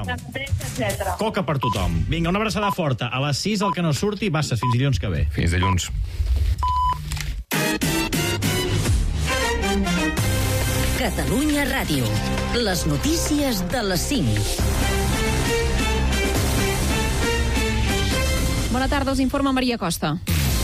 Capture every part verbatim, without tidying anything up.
etcètera. Coca per tothom. Vinga, una abraçada forta. A les sis el que no surti, Basses, fins dilluns que ve. Fins dilluns. Catalunya Ràdio. Les notícies de les cinc. Bona tarda, us informa Maria Costa.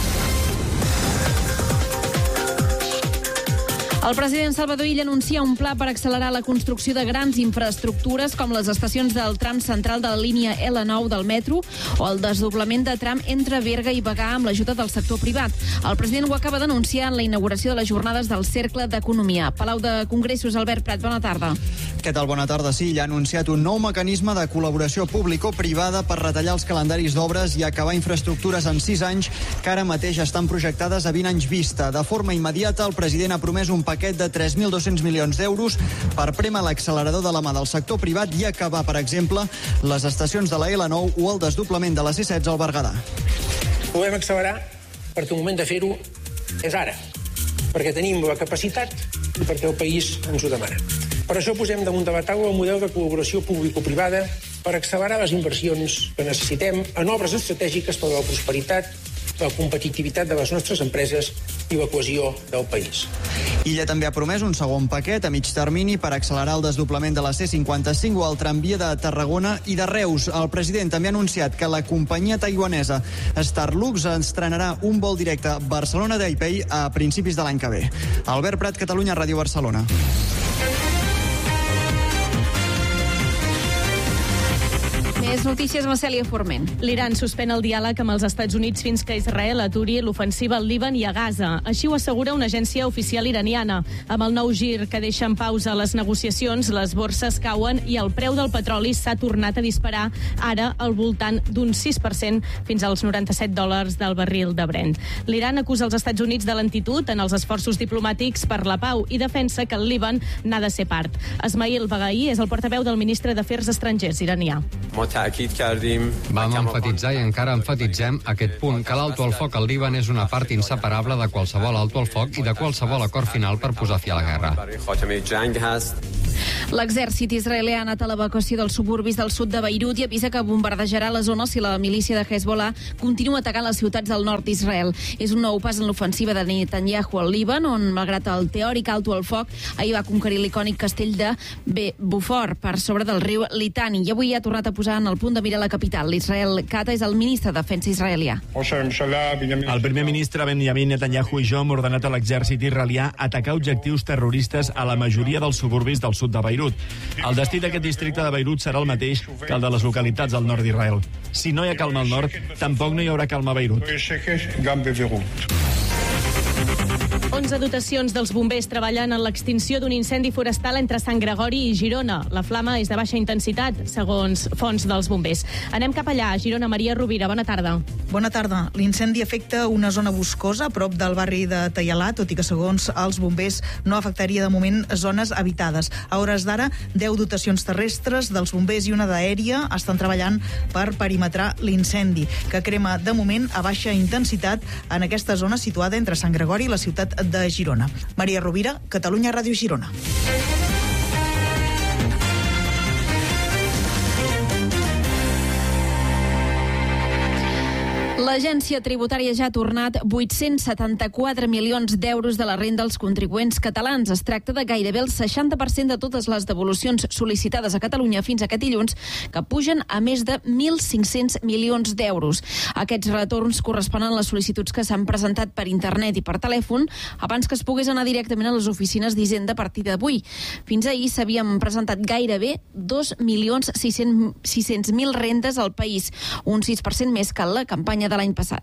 El president Salvador Illa anuncia un pla per accelerar la construcció de grans infraestructures com les estacions del tram central de la línia L nou del metro o el desdoblament de tram entre Berga i Bagà amb l'ajuda del sector privat. El president ho acaba d'anunciar en la inauguració de les jornades del Cercle d'Economia. Palau de Congressos, Albert Prat, bona tarda. Què tal? Bona tarda. Sí, ja ha anunciat un nou mecanisme de col·laboració público-privada per retallar els calendaris d'obres i acabar infraestructures en sis anys que ara mateix estan projectades a vint anys vista. De forma immediata, el president ha promès un paquet de tres mil dos-cents milions d'euros per prémer l'accelerador de la mà del sector privat i acabar, per exemple, les estacions de la L nou o el desdoblament de la C setze al Berguedà. Podem accelerar perquè el moment de fer-ho és ara, perquè tenim la capacitat i perquè el país ens ho demana. Per això posem damunt de la taula el model de col·laboració público-privada per accelerar les inversions que necessitem en obres estratègiques per a la prosperitat, la competitivitat de les nostres empreses i la cohesió del país. Illa també ha promès un segon paquet a mig termini per accelerar el desdoblament de la C cinquanta-cinc o el tramvia de Tarragona i de Reus. El president també ha anunciat que la companyia taiwanesa Starlux estrenarà un vol directe Barcelona-Taipei a principis de l'any que ve. Albert Prat, Catalunya Ràdio, Barcelona. Més notícies amb Cèlia Forment. L'Iran suspèn el diàleg amb els Estats Units fins que Israel aturi l'ofensiva al Líban i a Gaza. Així ho assegura una agència oficial iraniana. Amb el nou gir que deixa en pausa les negociacions, les borses cauen i el preu del petroli s'ha tornat a disparar, ara al voltant d'un sis per cent fins als noranta-set dòlars del barril de Brent. L'Iran acusa els Estats Units de lentitud en els esforços diplomàtics per la pau i defensa que el Líban n'ha de ser part. Esmail Baghai és el portaveu del ministre d'Afers Estrangers iranià. Vam enfatitzar i encara enfatitzem aquest punt, que l'alto al foc al Líban és una part inseparable de qualsevol alto al foc i de qualsevol acord final per posar fi a la guerra. L'exèrcit israelià ha anat a l'evacuació dels suburbis del sud de Beirut i avisa que bombardejarà la zona si la milícia de Hezbollah continua atacant les ciutats del nord d'Israel. És un nou pas en l'ofensiva de Netanyahu al Líban, on, malgrat el teòric alto al foc, ahir va conquerir l'icònic castell de Beaufort per sobre del riu Litani. I avui ha tornat a posar en el punt de mira la capital. L'Israel Kata és el ministre de Defensa israelià. El primer ministre Benjamin Netanyahu i jo hem ordenat a l'exèrcit israelià atacar objectius terroristes a la majoria dels suburbis del sud de Beirut. El destí d'aquest districte de Beirut serà el mateix que el de les localitats al nord d'Israel. Si no hi ha calma al nord, tampoc no hi haurà calma a Beirut. onze dotacions dels bombers treballen en l'extinció d'un incendi forestal entre Sant Gregori i Girona. La flama és de baixa intensitat, segons fonts dels bombers. Anem cap allà, a Girona. Maria Rovira, bona tarda. Bona tarda. L'incendi afecta una zona boscosa a prop del barri de Taialà, tot i que segons els bombers no afectaria de moment zones habitades. A hores d'ara, deu dotacions terrestres dels bombers i una d'aèria estan treballant per perimetrar l'incendi, que crema de moment a baixa intensitat en aquesta zona situada entre Sant Gregori i la ciutat de Girona. Maria Rovira, Catalunya Ràdio, Girona. L'agència tributària ja ha tornat vuit-cents setanta-quatre milions d'euros de la renda als contribuents catalans. Es tracta de gairebé el seixanta per cent de totes les devolucions sol·licitades a Catalunya fins aquest dilluns, que pugen a més de mil cinc-cents milions d'euros. Aquests retorns corresponen a les sol·licituds que s'han presentat per internet i per telèfon abans que es pogués anar directament a les oficines d'Hisenda a partir d'avui. Fins ahir s'havien presentat gairebé dos milions sis-cents mil rendes al país, un sis per cent més que en la campanya de l'any passat.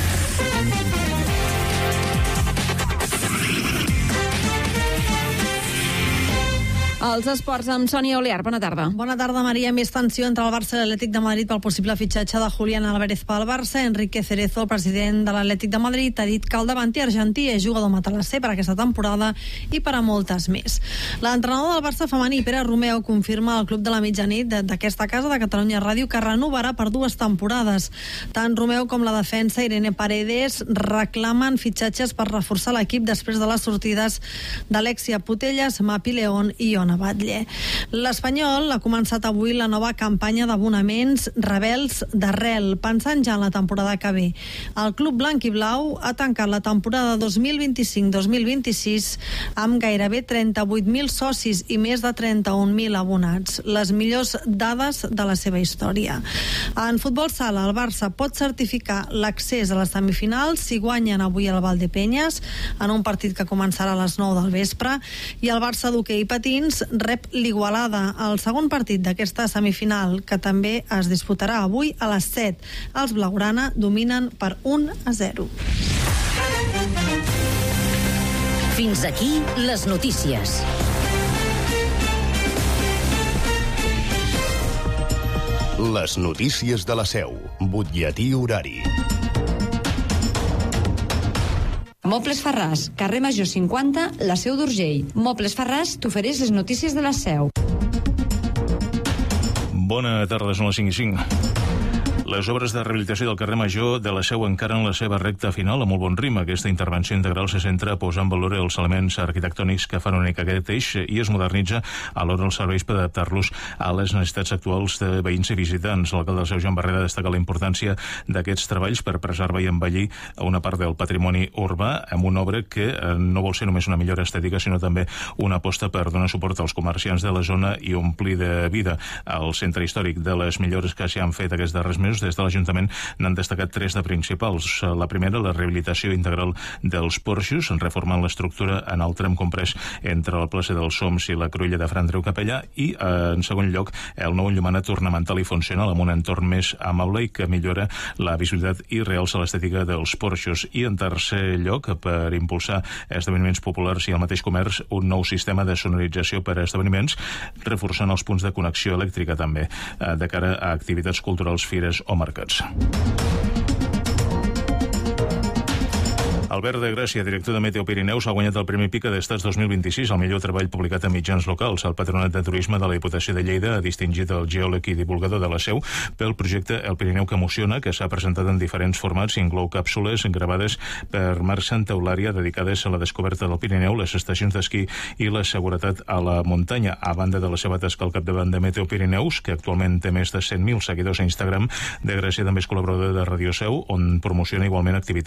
Els esports amb Sònia Olear. Bona tarda. Bona tarda, Maria. Més tensió entre el Barça i l'Atlètic de Madrid pel possible fitxatge de Julián Álvarez pel Barça. Enrique Cerezo, el president de l'Atlètic de Madrid, ha dit que el davanter argentí és jugador matalasser per aquesta temporada i per a moltes més. L'entrenador del Barça femení, Pere Romeu, confirma al Club de la Mitjanit d'aquesta casa de Catalunya Ràdio que renovarà per dues temporades. Tant Romeu com la defensa Irene Paredes reclamen fitxatges per reforçar l'equip després de les sortides d'Alexia Putellas, Mapi León i Ona Batlle. L'Espanyol ha començat avui la nova campanya d'abonaments Rebels d'Arrel, pensant ja en la temporada que ve. El club blanc i blau ha tancat la temporada dos mil vint-i-cinc dos mil vint-i-sis amb gairebé trenta-vuit mil socis i més de trenta-un mil abonats, les millors dades de la seva història. En futbol sala, el Barça pot certificar l'accés a les semifinals si guanyen avui el Valdepeñas en un partit que començarà a les nou del vespre, i el Barça d'hoquei patins rep l'Igualada, el segon partit d'aquesta semifinal, que també es disputarà avui a les set. Els blaugrana dominen per un a zero. Fins aquí les notícies. Les notícies de la Seu. Butlletí horari. Mobles Ferràs, carrer Major cinquanta, la Seu d'Urgell. Mobles Ferràs t'ofereix les notícies de la Seu. Bona tarda, són les cinc i cinc. Les obres de rehabilitació del carrer Major de la Seu encara en la seva recta final a molt bon ritme. Aquesta intervenció integral se centra a posar en valor els elements arquitectònics que fan únic aquest eix i es modernitza alhora els serveis per adaptar-los a les necessitats actuals de veïns i visitants. L'alcalde de Seu, Joan Barrera, destaca la importància d'aquests treballs per preservar i embellir una part del patrimoni urbà amb una obra que no vol ser només una millora estètica, sinó també una aposta per donar suport als comerciants de la zona i omplir de vida el centre històric. De les millores que s'hi han fet aquests darrers mesos, des de l'Ajuntament n'han destacat tres de principals. La primera, la rehabilitació integral dels porxos, reformant l'estructura en el tram comprès entre la plaça dels Soms i la Cruïlla de Fra Andreu Capellà, i en segon lloc, el nou enllumenat ornamental i funcional amb un entorn més amable i que millora la visibilitat i realça l'estètica dels porxos. I en tercer lloc, per impulsar esdeveniments populars i el mateix comerç, un nou sistema de sonorització per a esdeveniments, reforçant els punts de connexió elèctrica també, de cara a activitats culturals, fires o mercats. Albert de Gràcia, director de Meteo Pirineus, ha guanyat el Premi Pica d'Estats dos mil vint-i-sis, el millor treball publicat a mitjans locals. El Patronat de Turisme de la Diputació de Lleida ha distingit el geòleg i divulgador de la Seu pel projecte El Pirineu que emociona, que s'ha presentat en diferents formats i inclou càpsules gravades per Marc Santaeulària dedicades a la descoberta del Pirineu, les estacions d'esquí i la seguretat a la muntanya. A banda de la seva tasca al capdavant de Meteo Pirineus, que actualment té més de cent mil seguidors a Instagram, de Gràcia també és col·laborador de Radio Seu, on promociona igualment activitats